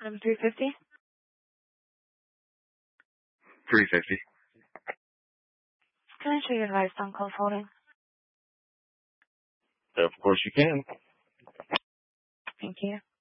350. 350. Can I ensure your device on close holding? Of course you can. Thank you.